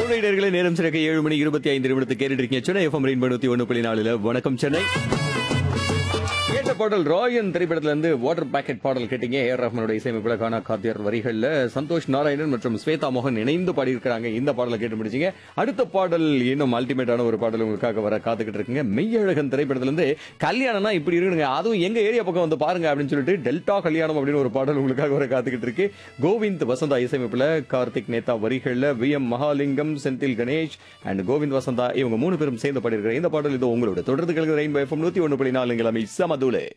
நேயர்களே, நேரம் சிறக்க 7:25 கேட்டுட்டு இருக்கீங்க. Chennai FM rainbow 101.4. வணக்கம் சென்னை. கேட்ட பாடல் ராயன் திரைப்படத்துல இருந்து வாட்டர் பாக்கெட் பாடல் கேட்டீங்க. ஏஆர் ரஹ்மானோட இசையமைப்புல கானா காத்தியர் வரிகள்ல சந்தோஷ் நாராயணன் மற்றும் ஸ்வேதா மோகன் இணைந்து பாடியிருக்காங்க. இந்த பாடலை கேட்டு முடிச்சீங்க. அடுத்த பாடல் இன்னும் அல்டிமேட்டான ஒரு பாடல் உங்களுக்காக வர காத்துக்கிட்டு இருக்குங்க. மெய்யழகன் திரைப்படத்துல இருந்து கல்யாணம்னா இப்படி இருக்குங்க, அதுவும் எங்க ஏரியா பக்கம் வந்து பாருங்க அப்படின்னு சொல்லிட்டு டெல்டா கல்யாணம் அப்படின்னு ஒரு பாடல் உங்களுக்காக வர காத்துக்கிட்டு இருக்கு. கோவிந்த் வசந்தா இசையமைப்புல கார்த்திக் நேதா வரிகள்ல விஎம் மகாலிங்கம், செந்தில் கணேஷ் அண்ட் கோவிந்த் வசந்தா இவங்க 3 பேரும் சேர்ந்து பாடியிருக்கிற இந்த பாடல் இது உங்களோட தொடர்ந்து கலந்து ரெயின்போ எஃப்எம் 101.4 இங்க சமதுலே.